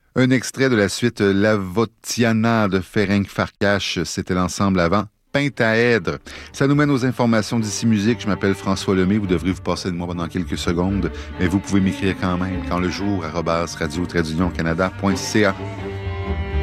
Un extrait de la suite La Votiana de Ferenc Farkas, c'était l'ensemble avant Pentaèdre. Ça nous mène aux informations d'ici musique. Je m'appelle François Lemay. Vous devrez vous passer de moi pendant quelques secondes, mais vous pouvez m'écrire quand même quand le jour @radio-canada.ca.